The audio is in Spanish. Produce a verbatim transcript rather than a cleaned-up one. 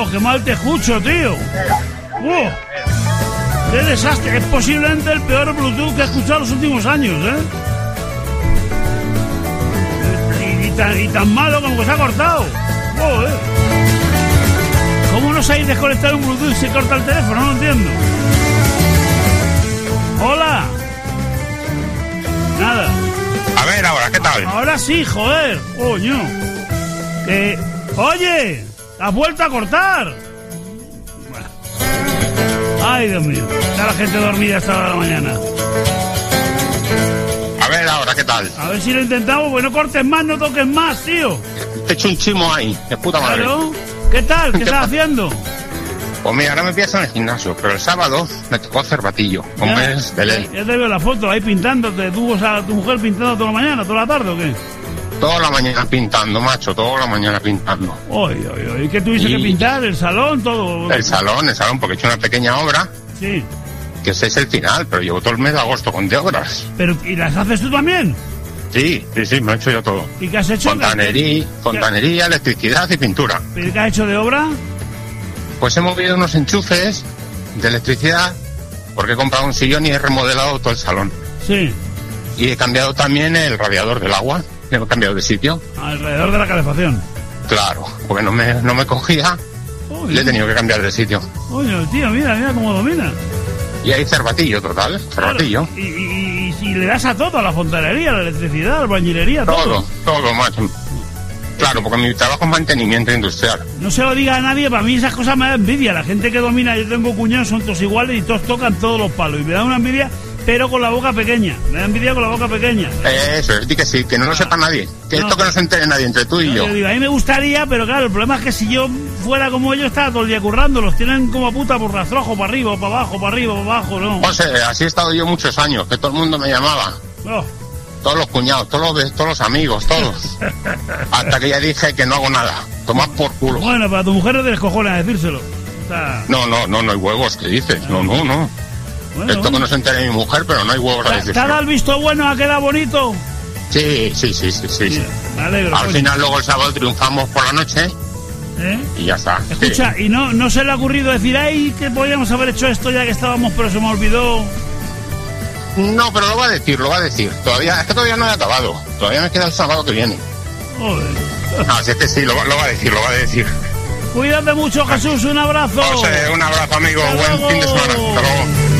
¡Oh, qué mal te escucho, tío! ¡Oh! ¡Qué desastre! Es posiblemente el peor Bluetooth que he escuchado en los últimos años, ¿eh? Y, y, tan, y tan malo como que se ha cortado. ¡Oh, eh! ¿Cómo no sabéis desconectar un Bluetooth y se corta el teléfono? No lo entiendo. ¡Hola! Nada. A ver ahora, ¿qué tal? Ahora sí, joder. Coño. Que... Oye, ¿has vuelto a cortar? Bueno. Ay, Dios mío. Está la gente dormida hasta la hora de la mañana. A ver ahora, ¿qué tal? A ver si lo intentamos. Pues no cortes más, no toques más, tío. Te he hecho un chimo ahí, de puta madre. Claro. ¿Qué tal? ¿Qué, ¿Qué estás haciendo? Pues mira, ahora me pillas en el gimnasio, pero el sábado me tocó hacer batillo, con mes de ley. Ya te veo la foto ahí pintándote, tú, o sea, tu mujer pintando toda la mañana, toda la tarde, ¿o qué? Toda la mañana pintando, macho, toda la mañana pintando. Oye, oye, oye, ¿qué tuviste y... que pintar? ¿El salón, todo? El salón, el salón, porque he hecho una pequeña obra. Sí. Que ese es el final, pero llevo todo el mes de agosto con de obras. Pero, ¿y las haces tú también? Sí, sí, sí, me he hecho yo todo. ¿Y qué has hecho? Fontanería, fontanería, electricidad y pintura. ¿Y qué has hecho de obra? Pues he movido unos enchufes de electricidad, porque he comprado un sillón y he remodelado todo el salón. Sí. Y he cambiado también el radiador del agua, le he cambiado de sitio. Alrededor de la calefacción. Claro, porque no me, no me cogía, Oye. Le he tenido que cambiar de sitio. Oye, tío, mira, mira cómo domina. Y hay cervatillo total, cervatillo. Claro. Y, y, y si le das a todo, a la fontanería, a la electricidad, a la bañilería, todo. Todo, todo, macho. Claro, porque mi trabajo es mantenimiento industrial. No se lo diga a nadie, para mí esas cosas me da envidia. La gente que domina, yo tengo cuñados, son todos iguales y todos tocan todos los palos. Y me da una envidia, pero con la boca pequeña. Me da envidia con la boca pequeña. Eso, es di que sí, que no lo sepa nadie. Que no. Esto que no se entere nadie, entre tú y no, yo. yo digo, a mí me gustaría, pero claro, el problema es que si yo fuera como ellos, estaba todo el día currando. Los tienen como a puta por rastrojo, para arriba, para abajo, para arriba, para abajo, ¿no? José, así he estado yo muchos años, que todo el mundo me llamaba. Oh. Todos los cuñados, todos los, todos los amigos, todos. Hasta que ya dije que no hago nada. Tomad por culo. Bueno, para tu mujer no te descojones a decírselo. O sea... No, no, no, no hay huevos, ¿qué dices? No, no, no. Bueno, Esto bueno. que no se entere mi mujer, pero no hay huevos a decírselo. ¿Te ha dado el visto bueno? ¿Ha quedado bonito? Sí, sí, sí, sí, sí. sí. Me alegro. Al coño. final luego el sábado triunfamos por la noche. ¿Eh? Y ya está. Escucha, sí. ¿Y no, no se le ha ocurrido decir, ay, que podíamos haber hecho esto ya que estábamos, pero se me olvidó? No, pero lo va a decir, lo va a decir. Todavía, es que todavía no he acabado. Todavía me queda el sábado que viene. Joder. No, si es que sí, lo, lo va a decir, lo va a decir. Cuídate mucho, Jesús, un abrazo. José, un abrazo, amigo. Buen fin de semana. Hasta luego.